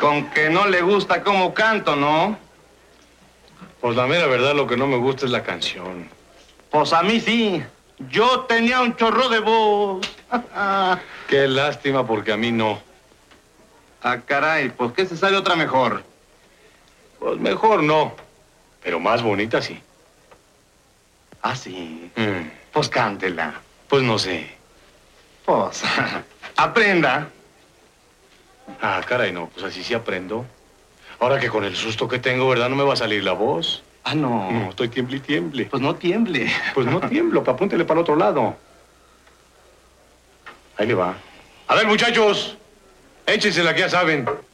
Con que no le gusta cómo canto, ¿no? Pues la mera verdad, lo que no me gusta es la canción. Pues a mí sí. Yo tenía un chorro de voz. Qué lástima, porque a mí no. Ah, caray, pues ¿qué se sabe otra mejor? Pues mejor no, pero más bonita sí. Ah, sí. Pues cántela. Pues no sé. Pues, aprenda. Ah, caray, no, pues así sí aprendo. Ahora que con el susto que tengo, ¿verdad? No me va a salir la voz. Ah, no. No, estoy tiemble y tiemble. Pues no tiemble. Pues no tiemblo, apúntele para el otro lado. Ahí le va. A ver, muchachos, échensela que ya saben.